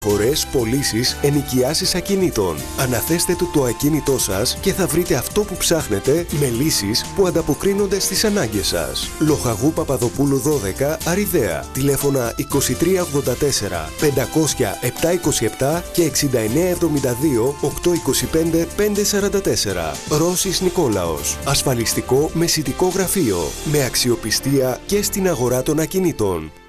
Αγορές, πωλήσεις, ενοικιάσεις ακινήτων. Αναθέστε του το ακίνητό σας και θα βρείτε αυτό που ψάχνετε με λύσεις που ανταποκρίνονται στις ανάγκες σας. Λοχαγού Παπαδοπούλου 12, Αριδαία. Τηλέφωνα 2384 500 727 και 6972 825 544. Ρώσης Νικόλαος. Ασφαλιστικό μεσητικό γραφείο. Με αξιοπιστία και στην αγορά των ακινήτων.